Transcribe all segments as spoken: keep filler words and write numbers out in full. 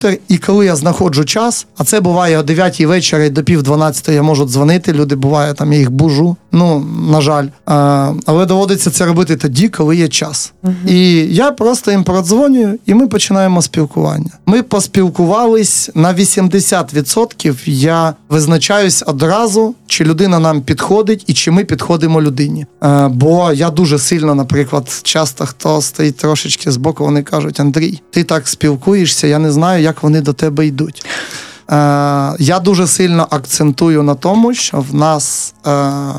І коли я знаходжу час, а це буває о дев'ятій вечора і до пів дванадцятої я можу дзвонити, люди буває, там я їх бужу, ну, на жаль. А, але доводиться це робити тоді, коли є час. Uh-huh. І я просто їм продзвонюю, і ми починаємо спілкування. Ми поспілкувались, на вісімдесят відсотків я визначаюсь одразу, чи людина нам підходить і чи ми підходимо людині. А, бо я дуже сильно, наприклад, часто хто стоїть трошечки збоку, вони кажуть: Андрій, ти так спілкуєшся, я не знаю, як вони до тебе йдуть. Е, я дуже сильно акцентую на тому, що в нас е,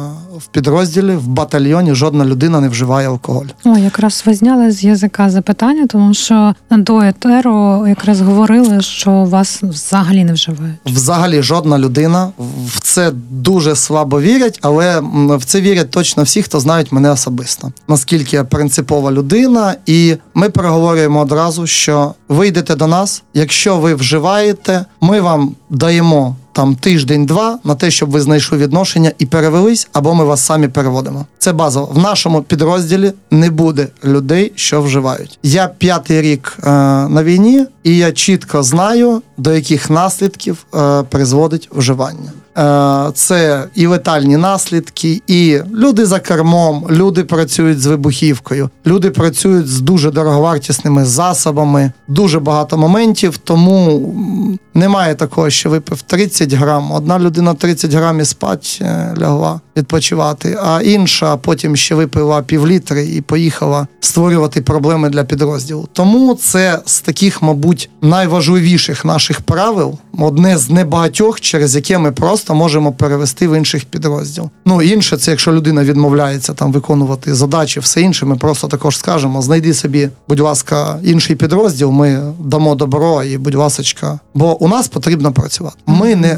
в підрозділі, в батальйоні жодна людина не вживає алкоголь. О, якраз ви зняли з язика запитання, тому що до етеру якраз говорили, що вас взагалі не вживають. Взагалі жодна людина. В це дуже слабо вірять, але в це вірять точно всі, хто знають мене особисто. Наскільки я принципова людина, і ми переговорюємо одразу, що ви йдете до нас, якщо ви вживаєте, ми вам даємо там тиждень-два на те, щоб ви знайшли відношення і перевелись, або ми вас самі переводимо. Це базово. В нашому підрозділі не буде людей, що вживають. Я п'ятий рік е, на війні, і я чітко знаю, до яких наслідків е, призводить вживання. Е, це і летальні наслідки, і люди за кермом, люди працюють з вибухівкою, люди працюють з дуже дороговартісними засобами, дуже багато моментів, тому немає такого, що випив тридцять грам, одна людина тридцять грам і спать лягла відпочивати, а інша потім ще випила півлітри і поїхала створювати проблеми для підрозділу. Тому це з таких, мабуть, найважливіших наших правил, одне з небагатьох, через яке ми просто можемо перевести в інших підрозділ. Ну, інше, це якщо людина відмовляється там виконувати задачі, все інше, ми просто також скажемо: знайди собі, будь ласка, інший підрозділ, ми дамо добро і, будь ласочка, бо у нас потрібно працювати. Ми не,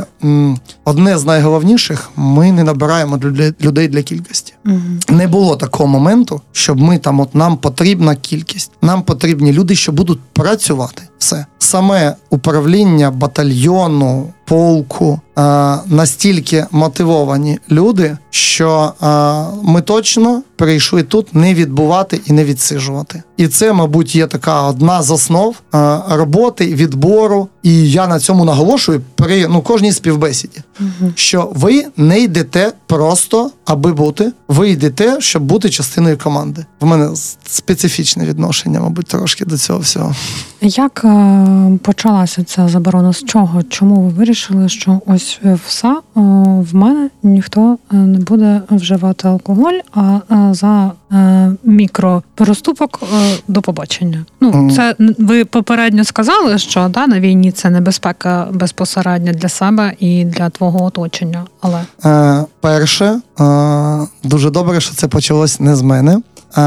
одне з найголовніших, ми не набираємо людей для кількості. Uh-huh. Не було такого моменту, щоб ми там, от нам потрібна кількість. Нам потрібні люди, що будуть працювати. Все. Саме управління батальйону, полку, е, настільки мотивовані люди, що е, ми точно прийшли тут не відбувати і не відсиджувати. І це, мабуть, є така одна з основ е, роботи, відбору. І я на цьому наголошую при ну, кожній співбесіді. Угу. Що ви не йдете просто, аби бути. Ви йдете, щоб бути частиною команди. В мене специфічне відношення, мабуть, трошки до цього всього. Як е, почалася ця заборона? З чого? Чому ви вирішили, що ось все, е, в мене ніхто не буде вживати алкоголь, а е, за е, мікропереступок е, до побачення? Ну, це ви попередньо сказали, що да, на війні це небезпека безпосередньо для себе і для твого оточення, але... Е, перше, е, дуже добре, що це почалось не з мене.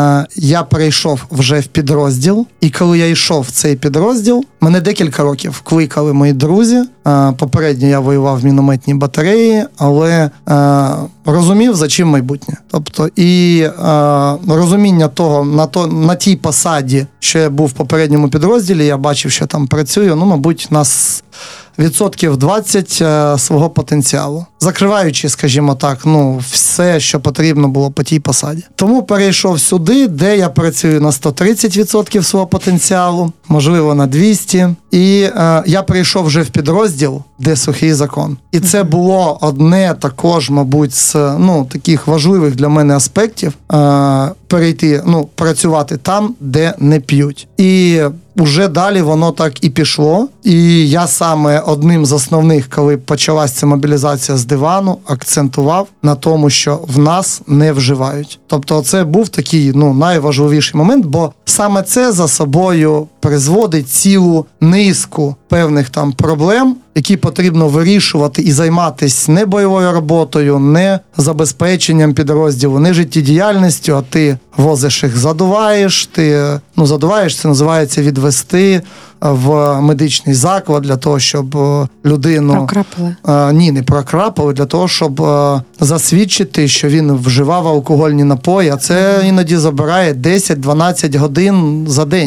Я перейшов вже в підрозділ, і коли я йшов в цей підрозділ, мене декілька років кликали мої друзі. Попередньо я воював в мінометній батареї, але розумів, за чим майбутнє. Тобто і розуміння того, на, то, на тій посаді, що я був в попередньому підрозділі, я бачив, що там працюю, ну, мабуть, нас... відсотків двадцять е, свого потенціалу. Закриваючи, скажімо так, ну, все, що потрібно було по тій посаді. Тому перейшов сюди, де я працюю на сто тридцять відсотків свого потенціалу, можливо, на двісті. І е, я прийшов вже в підрозділ, де сухий закон. І це було одне також, мабуть, з ну, таких важливих для мене аспектів е, перейти, ну, працювати там, де не п'ють. І уже далі воно так і пішло. І я саме одним з основних, коли почалася ця мобілізація з дивану, акцентував на тому, що в нас не вживають. Тобто це був такий ну, найважливіший момент, бо саме це за собою призводить цілу низку певних там проблем, які потрібно вирішувати і займатися не бойовою роботою, не забезпеченням підрозділу, не життєдіяльністю, а ти возиш їх, задуваєш, ти, ну, задуваєш, це називається відвести в медичний заклад для того, щоб людину... Прокрапили? А, ні, не прокрапили, для того, щоб а, засвідчити, що він вживав алкогольні напої, а це іноді забирає десять-дванадцять годин за день.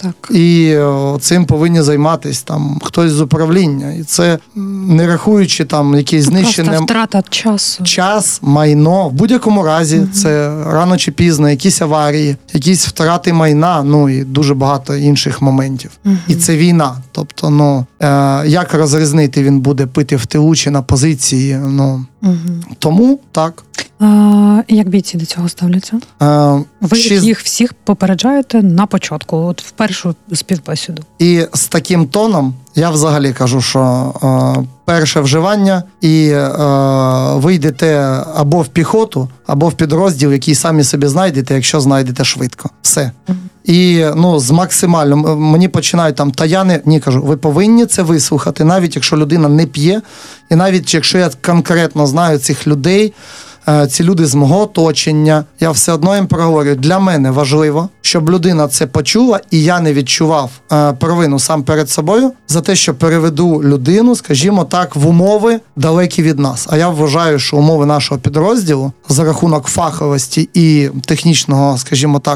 Так. І о, цим повинні займатися там хтось з управління. І це не рахуючи там якісь знищення. Просто втрата часу. Час, майно. В будь-якому разі угу. це рано чи пізно, якісь аварії, якісь втрати майна, ну і дуже багато інших моментів. Угу. І це війна. Тобто, ну, е, як розрізнити, він буде пити в тилу чи на позиції, ну, угу. тому так. А, як бійці до цього ставляться? А, Ви ще... їх всіх попереджаєте на початку, от в першу співбесіду. І з таким тоном я взагалі кажу, що е, перше вживання і е, ви йдете або в піхоту, або в підрозділ, який самі собі знайдете, якщо знайдете швидко. Все. Угу. І ну, з максимально, мені починають там, та я не, ні, кажу, ви повинні це вислухати, навіть якщо людина не п'є, і навіть якщо я конкретно знаю цих людей, ці люди з мого оточення, я все одно їм проговорю, для мене важливо, щоб людина це почула, і я не відчував е, провину сам перед собою за те, що переведу людину, скажімо так, в умови далекі від нас. А я вважаю, що умови нашого підрозділу за рахунок фаховості і технічного, скажімо так,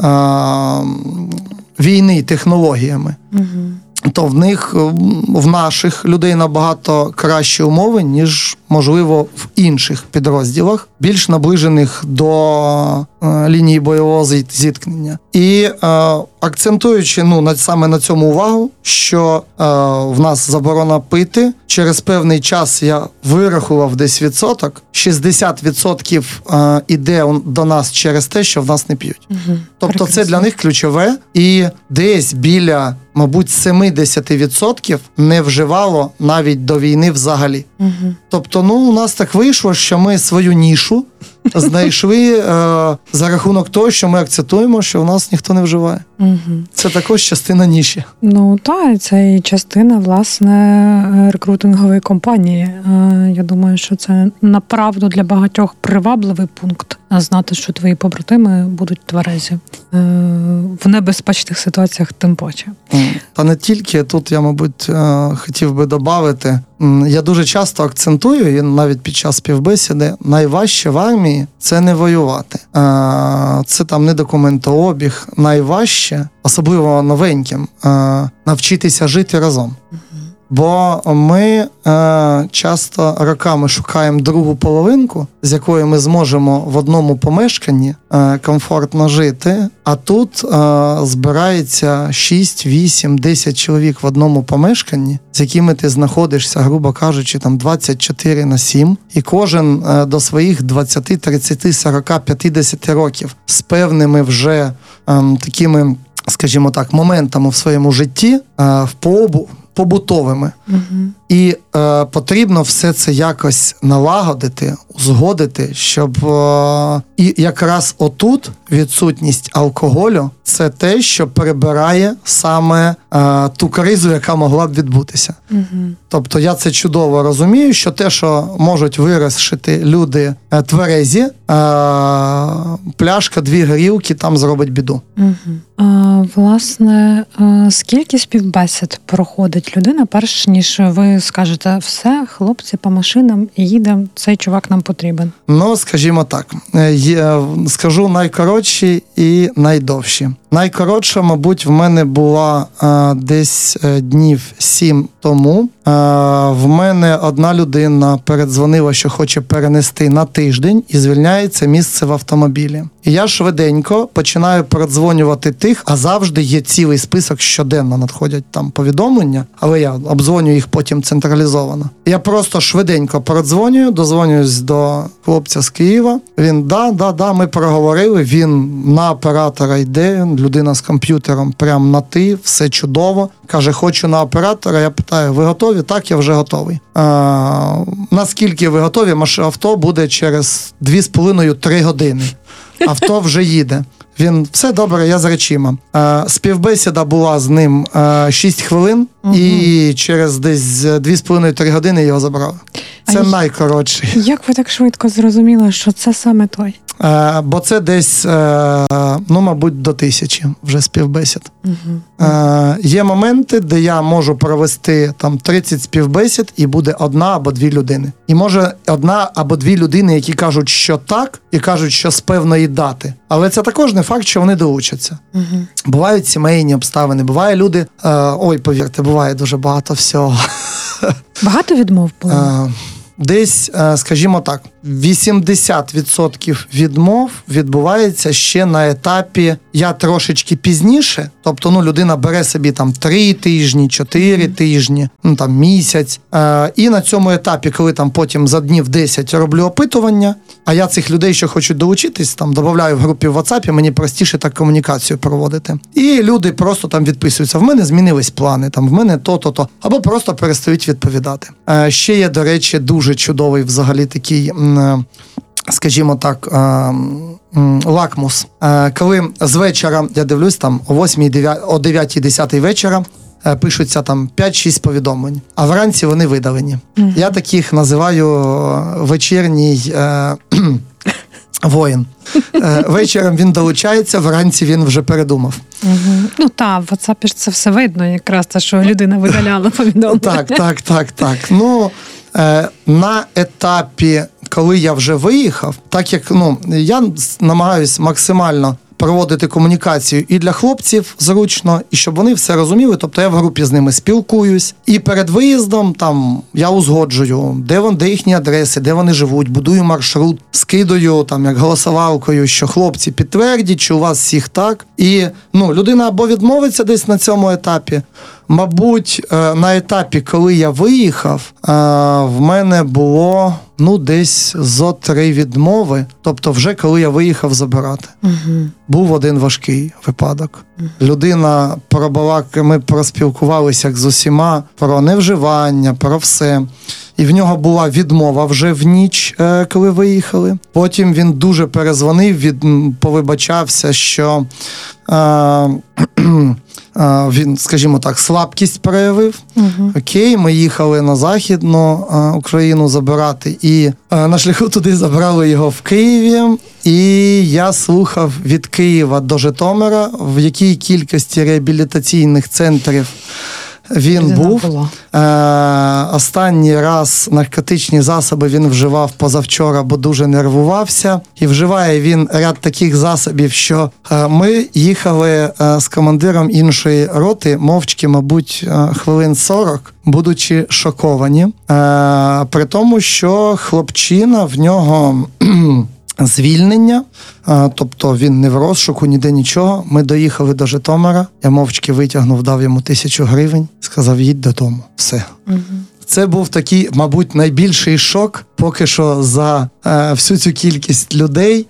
е, війни технологіями, угу. то в них, в наших людей набагато кращі умови, ніж, можливо, в інших підрозділах, більш наближених до е, лінії бойового зіткнення. І е, акцентуючи ну, на, саме на цьому увагу, що е, в нас заборона пити, через певний час я вирахував десь відсоток, шістдесят відсотків е, іде до нас через те, що в нас не п'ють. Угу. Тобто Прекрасно. Це для них ключове, і десь біля, мабуть, сімдесят відсотків не вживало навіть до війни взагалі. Угу. Тобто, ну, у нас так вийшло, що ми свою нішу знайшли е, за рахунок того, що ми акцентуємо, що в нас ніхто не вживає. Угу. Це також частина ніші. Ну, так, це і частина, власне, рекрутингової кампанії. Я думаю, що це направду для багатьох привабливий пункт. Знати, що твої побратими будуть тверезі. В небезпечних ситуаціях тим паче. Та не тільки. Тут я, мабуть, хотів би додати. Я дуже часто акцентую, і навіть під час співбесіди, найважче в армії – це не воювати. Це там не документообіг. Найважче, особливо новеньким, навчитися жити разом. Бо ми е, часто роками шукаємо другу половинку, з якою ми зможемо в одному помешканні е, комфортно жити, а тут е, збирається шість, вісім, десять чоловік в одному помешканні, з якими ти знаходишся, грубо кажучи, там двадцять чотири на сім, і кожен е, до своїх двадцять, тридцять, сорок, п'ятдесят років з певними вже е, такими, скажімо так, моментами в своєму житті, е, в побу, побутовими. Угу. І е, потрібно все це якось налагодити, узгодити, щоб е, і якраз отут відсутність алкоголю – це те, що перебирає саме е, ту кризу, яка могла б відбутися. Угу. Тобто я це чудово розумію, що те, що можуть вирішити люди е, тверезі, е, пляшка, дві горілки там зробить біду. Угу. А, власне, а, скільки співбесід проходить людина, перш ніж ви скажете, все, хлопці, по машинам, їдемо, цей чувак нам потрібен? Ну, скажімо так, я скажу найкоротші і найдовші. Найкоротша, мабуть, в мене була а, десь днів сім тому. А, в мене одна людина передзвонила, що хоче перенести на тиждень і звільняється місце в автомобілі. І я швиденько починаю передзвонювати тих, а завжди є цілий список, щоденно надходять там повідомлення, але я обдзвонюю їх потім централізовано. Я просто швиденько передзвонюю, дозвонююсь до хлопця з Києва. Він, да, да, да, ми переговорили, він на оператора йде, людина з комп'ютером прям на ти, все чудово. Каже, хочу на оператора. Я питаю, ви готові? Так, я вже готовий. А, наскільки ви готові? Наше авто буде через дві з половиною - три години. Авто вже їде. Він, все добре, я з речима. Е, співбесіда була з ним е, шість хвилин. Угу. І через десь дві з половиною-три години його забрали. Це а найкоротший. Як ви так швидко зрозуміли, що це саме той? Е, бо це десь, е, ну, мабуть, до тисячі вже співбесід. Угу. Е, є моменти, де я можу провести там тридцять співбесід, і буде одна або дві людини. І може одна або дві людини, які кажуть, що так, і кажуть, що з певної дати. Але це також не факт, що вони доучаться. Угу. Бувають сімейні обставини, буває люди, е, ой, повірте, буває дуже багато всього. Багато відмов було? Е, Десь, скажімо так, вісімдесят відсотків відмов відбувається ще на етапі «я трошечки пізніше», тобто, ну, людина бере собі там три тижні, чотири тижні, ну, там місяць, і на цьому етапі, коли там потім за днів десять роблю опитування, а я цих людей, що хочуть доучитись, там, додаю в групі в WhatsApp, мені простіше так комунікацію проводити. І люди просто там відписуються, в мене змінились плани, там, в мене то-то-то, або просто перестають відповідати. Ще є, до речі, дуже чудовий взагалі такий, скажімо так, лакмус. Коли з вечора, я дивлюсь, там о восьмій, о дев'ятій-десятій вечора пишуться там п'ять-шість повідомлень, а вранці вони видалені. Mm-hmm. Я таких називаю вечірній е, воїн. Е, вечором він долучається, вранці він вже передумав. Угу. Ну так, в WhatsApp ж це все видно, якраз те, що людина видаляла повідомлення. Так, так, так, так. Ну, е, на етапі, коли я вже виїхав, так як, ну, я намагаюсь максимально проводити комунікацію і для хлопців зручно, і щоб вони все розуміли, тобто я в групі з ними спілкуюсь, і перед виїздом там я узгоджую, де, вон, де їхні адреси, де вони живуть, будую маршрут, скидаю там як голосовалкою, що хлопці підтвердять, що у вас всіх так, і, ну, людина або відмовиться десь на цьому етапі. Мабуть, на етапі, коли я виїхав, в мене було, ну, десь зо три відмови, тобто вже коли я виїхав забирати. Угу. Був один важкий випадок. Угу. Людина пробала, ми проспілкувалися як з усіма про невживання, про все. І в нього була відмова вже в ніч, коли виїхали. Потім він дуже перезвонив, від, повибачався, що е, він, скажімо так, слабкість проявив. Угу. Окей, ми їхали на Західну Україну забирати, і на шляху туди забрали його в Києві. І я слухав від Києва до Житомира, в якій кількості реабілітаційних центрів він Людина був. Е, останній раз наркотичні засоби він вживав позавчора, бо дуже нервувався. І вживає він ряд таких засобів, що е, ми їхали е, з командиром іншої роти, мовчки, мабуть, е, хвилин сорок, будучи шоковані. Е, при тому, що хлопчина, в нього звільнення, тобто він не в розшуку, ніде нічого. Ми доїхали до Житомира, я мовчки витягнув, дав йому тисячу гривень, сказав, їдь додому, все. Угу. Це був такий, мабуть, найбільший шок поки що за е, всю цю кількість людей.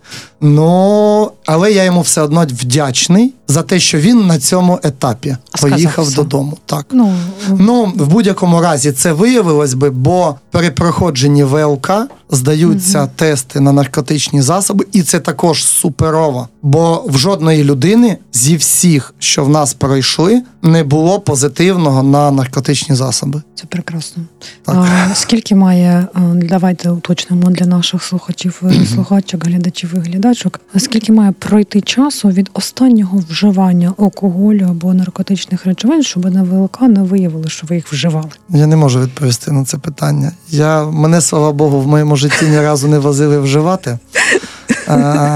Ну, але я йому все одно вдячний за те, що він на цьому етапі Сказав поїхав все. додому. Так. Ну, ну, в будь-якому разі це виявилось би, бо при проходженні ВЛК здаються угу. тести на наркотичні засоби, і це також суперово. Бо в жодної людини зі всіх, що в нас пройшли, не було позитивного на наркотичні засоби. Це прекрасно. А, скільки має, давайте уточнимо для наших слухачів, слухачок, глядачів і глядачок, скільки має пройти часу від останнього вживання алкоголю або наркотичних речовин, щоб на ВЛК не виявили, що ви їх вживали? Я не можу відповісти на це питання. Я, мене, слава Богу, в моєму житті ні разу не возили вживати. А,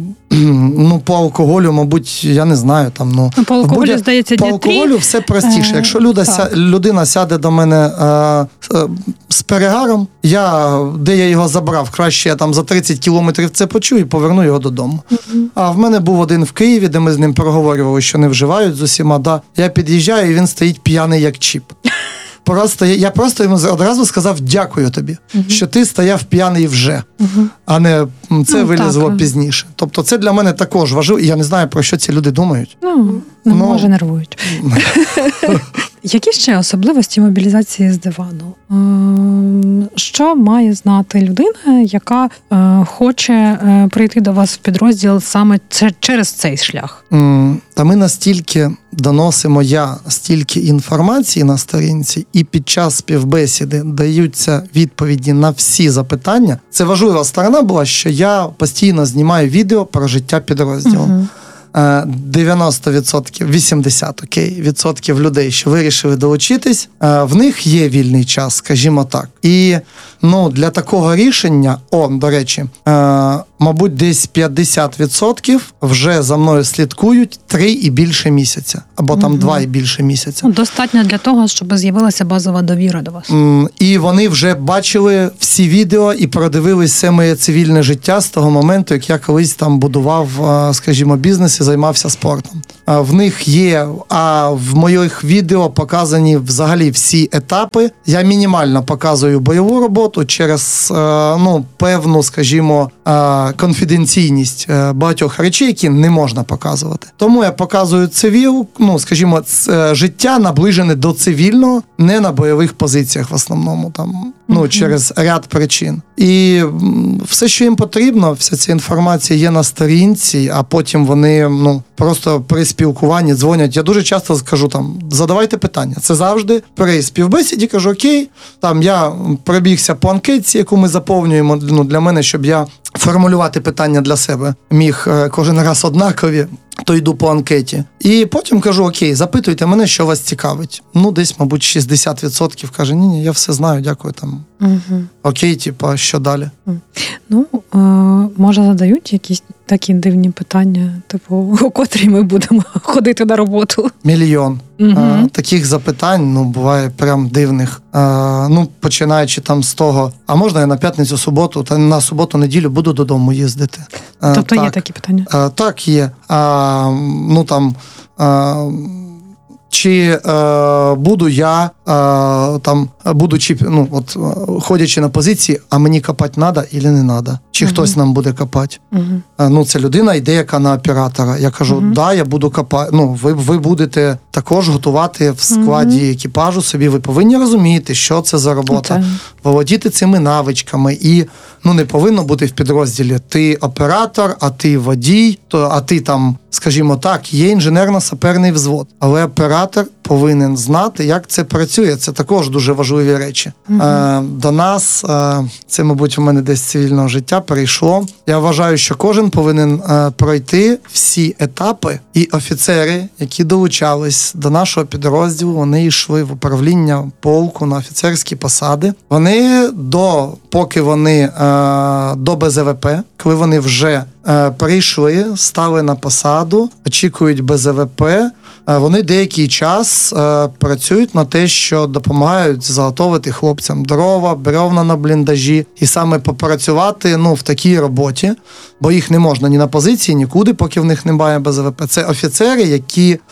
ну, по алкоголю, мабуть, я не знаю. Там, ну, ну, по алкоголю, будь... здається, по алкоголю все простіше. Якщо люда, ся... людина сяде до мене а, а, з перегаром, я, де я його забрав, краще я там за тридцять кілометрів це почую і поверну його додому. Uh-huh. А в мене був один в Києві, де ми з ним проговорювали, що не вживають з усіма. Да. Я під'їжджаю, і він стоїть п'яний як чіп. Просто, я просто йому одразу сказав дякую тобі, uh-huh. що ти стояв п'яний вже, uh-huh. а не це ну, вилізло так. пізніше. Тобто це для мене також важливо, і я не знаю, про що ці люди думають. Ну, ну може нервують. Які ще особливості мобілізації з дивану? Що має знати людина, яка хоче прийти до вас в підрозділ саме через цей шлях? Та ми настільки доносимо я стільки інформації на сторінці, і під час співбесіди даються відповіді на всі запитання. Це важлива сторона була, що я постійно знімаю відео про життя підрозділу. Угу. дев'яносто відсотків, вісімдесят окей, відсотків людей, що вирішили долучитись, в них є вільний час, скажімо так. І ну, для такого рішення, о, до речі, мабуть, десь п'ятдесят відсотків вже за мною слідкують три і більше місяця, або там угу. два і більше місяця. Достатньо для того, щоб з'явилася базова довіра до вас. І вони вже бачили всі відео і продивились все моє цивільне життя з того моменту, як я колись там будував, скажімо, бізнес і займався спортом. В них є, а в моїх відео показані взагалі всі етапи. Я мінімально показую бойову роботу через, ну, певну, скажімо, конфіденційність багатьох речей, які не можна показувати. Тому я показую цивіл, ну, скажімо, життя наближене до цивільного, не на бойових позиціях в основному, там, ну, mm-hmm. через ряд причин. І все, що їм потрібно, вся ця інформація є на сторінці, а потім вони, ну, просто при спілкуванні дзвонять. Я дуже часто кажу там, задавайте питання. Це завжди при співбесіді, кажу, окей, там я пробігся по анкетці, яку ми заповнюємо, ну, для мене, щоб я формулювати питання для себе міг кожен раз однакові, то йду по анкеті. І потім кажу, окей, запитуйте мене, що вас цікавить. Ну, десь, мабуть, шістдесят відсотків каже, ні-ні, я все знаю, дякую, там. Угу. Окей, типа, що далі? Ну, е, може, задають якісь такі дивні питання, типу, у котрій ми будемо ходити на роботу? Мільйон. Угу. Е, таких запитань, ну, буває прям дивних. Е, ну, починаючи там з того, а можна я на п'ятницю, суботу, та на суботу-неділю буду додому їздити? Е, тобто так, є такі питання? Е, так, є. А, ну, там... А, чи е, буду я, е, там, будучи, ну, от, ходячи на позиції, а мені копати треба або не треба? Чи uh-huh. хтось нам буде копати? Uh-huh. Е, ну, це людина йде, яка на оператора. Я кажу, uh-huh. да, я буду копати. Ну, ви, ви будете також готувати в складі uh-huh. екіпажу собі. Ви повинні розуміти, що це за робота. Uh-huh. Володіти цими навичками. І, ну, не повинно бути в підрозділі. Ти оператор, а ти водій, то, а ти там, скажімо так, є інженерно-саперний взвод. Але оператор повинен знати, як це працює. Це також дуже важливі речі. Mm-hmm. Е, до нас, е, це, мабуть, у мене десь цивільного життя перейшло. Я вважаю, що кожен повинен е, пройти всі етапи. І офіцери, які долучались до нашого підрозділу, вони йшли в управління полку на офіцерські посади. Вони до, поки вони е, до Б З В П, коли вони вже е, прийшли, стали на посаду, очікують Б З В П, вони деякий час е, працюють на те, що допомагають заготовити хлопцям дрова, бревна на бліндажі. І саме попрацювати, ну, в такій роботі, бо їх не можна ні на позиції, нікуди, поки в них немає Б З В П. Це офіцери, які е,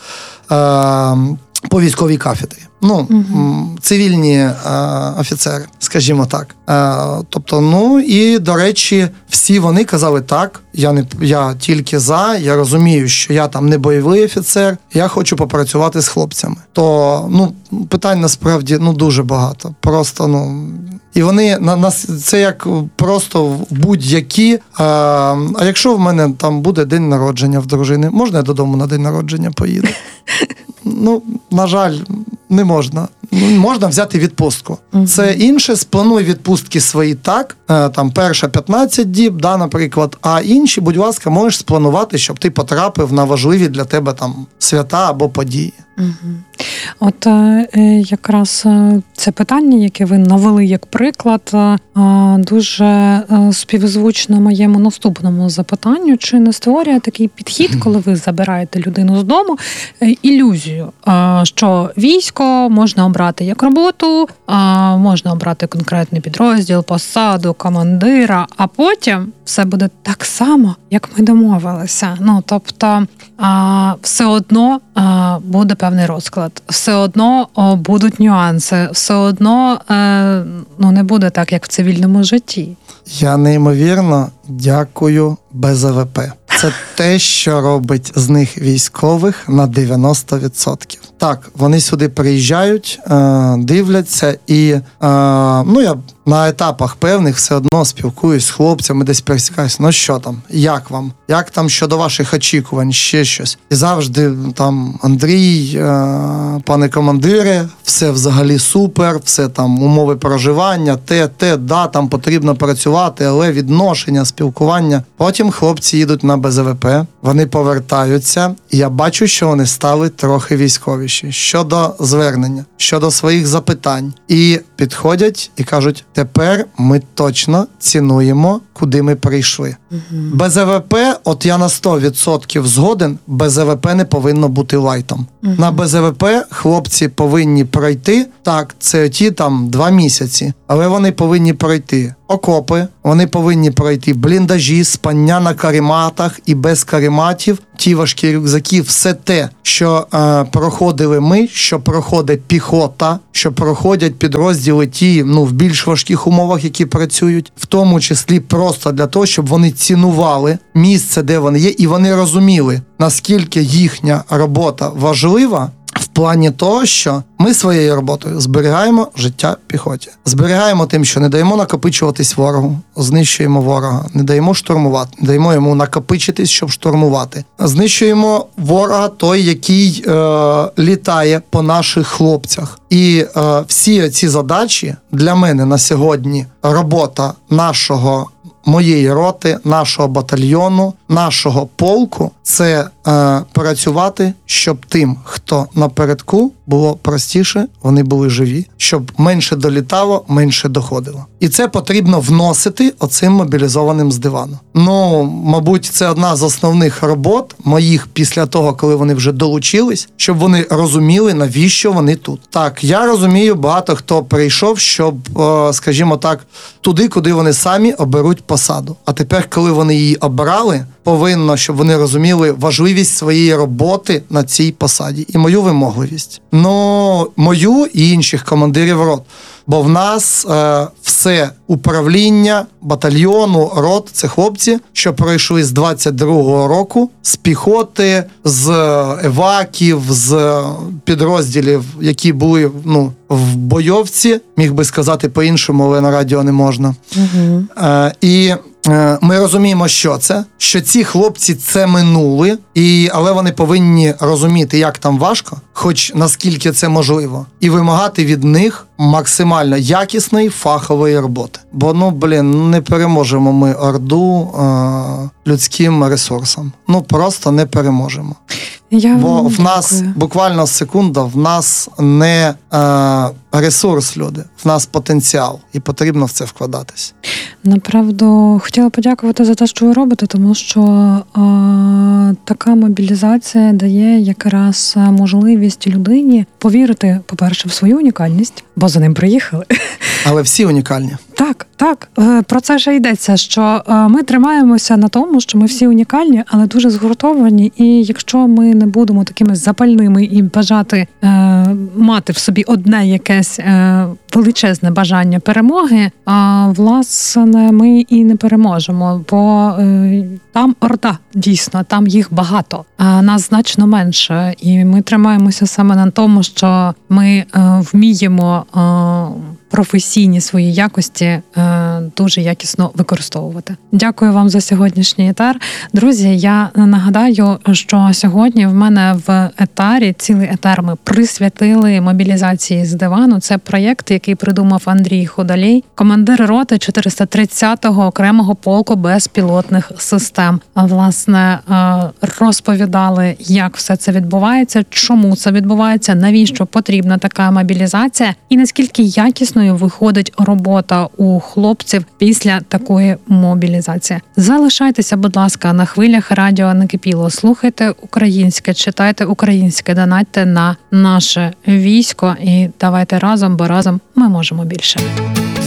по військовій кафедрі. Ну, угу. цивільні е, офіцери, скажімо так. Е, тобто, ну, і, до речі, всі вони казали, так, я, не, я тільки за, я розумію, що я там не бойовий офіцер, я хочу попрацювати з хлопцями. То, ну, питань насправді, ну, дуже багато. Просто, ну, і вони, на нас, це як просто будь-які, е, а якщо в мене там буде день народження в дружини, можна я додому на день народження поїду? Ну, на жаль, не можна. Можна взяти відпустку. Uh-huh. Це інше, сплануй відпустки свої так, там перша п'ятнадцять діб, да, наприклад, а інші, будь ласка, можеш спланувати, щоб ти потрапив на важливі для тебе там свята або події. Угу. От е, якраз це питання, яке ви навели як приклад, е, дуже е, співзвучно моєму наступному запитанню. Чи не створює такий підхід, коли ви забираєте людину з дому, е, ілюзію, е, що військо можна обрати як роботу, е, можна обрати конкретний підрозділ, посаду, командира, а потім все буде так само, як ми домовилися. Ну, тобто, е, все одно е, буде певний розклад. Все одно о, будуть нюанси. Все одно е, ну, не буде так, як в цивільному житті. Я неймовірно дякую Б З В П. Це те, що робить з них військових на дев'яносто відсотків. Так, вони сюди приїжджають, дивляться і, ну, я на етапах певних все одно спілкуюсь з хлопцями, десь пересікаюсь. Ну що там, як вам? Як там щодо ваших очікувань, ще щось? І завжди там Андрій, пане командире, все взагалі супер, все там умови проживання, те, те, да, там потрібно працювати, але відношення, спілкування. Потім хлопці їдуть на Б З В П, вони повертаються, і я бачу, що вони стали трохи військовіші. Щодо звернення, щодо своїх запитань. І підходять і кажуть, тепер ми точно цінуємо, куди ми прийшли. Угу. Б З В П, от я на сто відсотків згоден, Б З В П не повинно бути лайтом. Угу. На Б З В П хлопці повинні пройти, так, це ті там два місяці, але вони повинні пройти окопи, вони повинні пройти бліндажі, спання на карематах і без карематів, ті важкі рюкзаки, все те, що е, проходили ми, що проходить піхота, що проходять підрозділи ті, ну, в більш важких умовах, які працюють, в тому числі просто для того, щоб вони цінували місце, де вони є, і вони розуміли, наскільки їхня робота важлива, в плані того, що ми своєю роботою зберігаємо життя піхоті. Зберігаємо тим, що не даємо накопичуватись ворогу, знищуємо ворога, не даємо штурмувати, не даємо йому накопичитись, щоб штурмувати. Знищуємо ворога той, який е, літає по наших хлопцях. І е, всі ці задачі для мене на сьогодні робота нашого моєї роти, нашого батальйону, нашого полку – це е, працювати, щоб тим, хто напередку, було простіше, вони були живі, щоб менше долітало, менше доходило. І це потрібно вносити оцим мобілізованим з дивану. Ну, мабуть, це одна з основних робот моїх після того, коли вони вже долучились, щоб вони розуміли, навіщо вони тут. Так, я розумію, багато хто прийшов, щоб, е, скажімо так, туди, куди вони самі оберуть посаду. А тепер, коли вони її обрали, повинно, щоб вони розуміли важливість своєї роботи на цій посаді і мою вимогливість. Ну, мою і інших командирів рот. Бо в нас е, все управління батальйону, рот – це хлопці, що пройшли з двадцять другого року, з піхоти, з еваків, з підрозділів, які були, ну, в бойовці, міг би сказати по-іншому, але на радіо не можна. Угу. Е, і ми розуміємо, що це, що ці хлопці це минули, і, але вони повинні розуміти, як там важко, хоч наскільки це можливо, і вимагати від них максимально якісної фахової роботи. Бо, ну, блін, не переможемо ми Орду е- людським ресурсом. Ну, просто не переможемо. Я Бо в дякую. нас буквально секунда, в нас не е, ресурс, люди, в нас потенціал, і потрібно в це вкладатись. Направду, хотіла подякувати за те, що ви робите, тому що е, така мобілізація дає якраз можливість людині повірити, по-перше, в свою унікальність, бо за ним приїхали. Але всі унікальні. Так, так. Про це ще йдеться, що ми тримаємося на тому, що ми всі унікальні, але дуже згуртовані, і якщо ми не будемо такими запальними і бажати е, мати в собі одне якесь е, величезне бажання перемоги, а власне ми і не переможемо, бо е, там Орда, дійсно, там їх багато, а нас значно менше, і ми тримаємося саме на тому, що ми е, вміємо е, професійні свої якості е, дуже якісно використовувати. Дякую вам за сьогоднішній етер. Друзі, я нагадаю, що сьогодні в мене в етері, цілий етер ми присвятили мобілізації з дивану. Це проєкт, який придумав Андрій Худолій, командир роти чотириста тридцятого окремого полку безпілотних систем. Власне, е, розповідали, як все це відбувається, чому це відбувається, навіщо потрібна така мобілізація і наскільки якісно виходить робота у хлопців після такої мобілізації. Залишайтеся, будь ласка, на хвилях радіо Накипіло. Слухайте українське, читайте українське, донатьте на наше військо і давайте разом, бо разом ми можемо більше.